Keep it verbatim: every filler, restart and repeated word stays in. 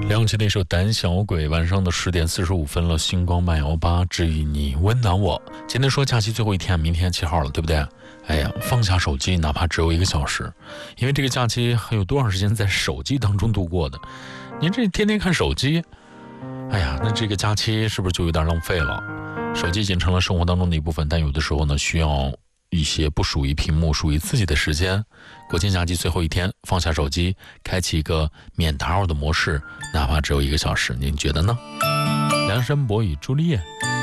亮起那首《胆小鬼》，晚上的十点四十五分了。星光漫游吧，治愈你，温暖我。今天说假期最后一天，明天七号了，对不对？哎呀，放下手机，哪怕只有一个小时，因为这个假期还有多少时间在手机当中度过的？您这天天看手机，哎呀，那这个假期是不是就有点浪费了？手机已经成了生活当中的一部分，但有的时候呢，需要一些不属于屏幕、属于自己的时间。国庆假期最后一天，放下手机，开启一个免打扰的模式，哪怕只有一个小时，您觉得呢？梁山伯与朱丽叶。